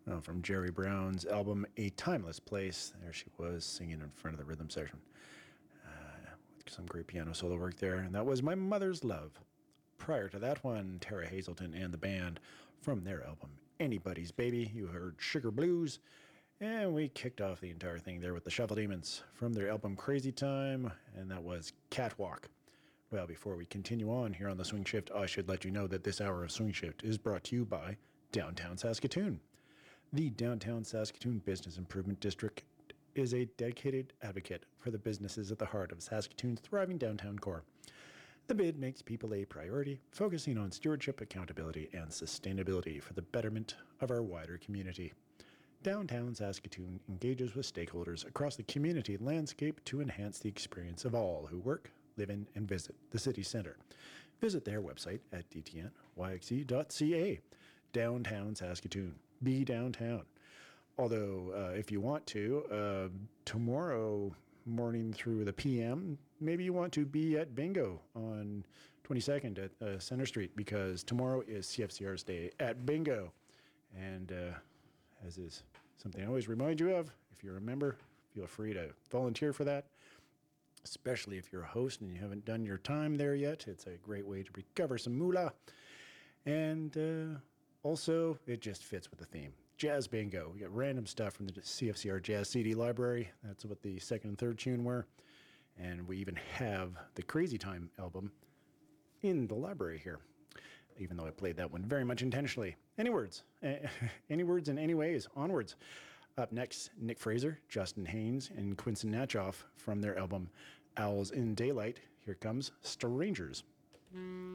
Well, from Jerry Brown's album A Timeless Place, there she was singing in front of the rhythm section. With some great piano solo work there. And that was My Mother's Love. Prior to that one, Tara Hazelton and the band from their album Anybody's Baby. You heard Sugar Blues. And we kicked off the entire thing there with the Shuffle Demons from their album Crazy Time. And that was Catwalk. Well, before we continue on here on the Swing Shift, I should let you know that this hour of Swing Shift is brought to you by Downtown Saskatoon. The Downtown Saskatoon Business Improvement District is a dedicated advocate for the businesses at the heart of Saskatoon's thriving downtown core. The bid makes people a priority, focusing on stewardship, accountability, and sustainability for the betterment of our wider community. Downtown Saskatoon engages with stakeholders across the community landscape to enhance the experience of all who work, live in, and visit the city centre. Visit their website at dtnyxe.ca. Downtown Saskatoon. Be downtown. Although, if you want to, tomorrow morning through the PM, maybe you want to be at Bingo on 22nd at Center Street, because tomorrow is CFCR's day at Bingo. And as is something I always remind you of, if you're a member, feel free to volunteer for that, especially if you're a host and you haven't done your time there yet. It's a great way to recover some moolah. And also, it just fits with the theme. Jazz Bingo. We got random stuff from the CFCR Jazz CD library. That's what the second and third tune were. And we even have the Crazy Time album in the library here, even though I played that one very much intentionally. Any words? Any words in any ways? Onwards. Up next, Nick Fraser, Justin Haynes, and Quincy Natchoff from their album Owls in Daylight. Here comes Strangers.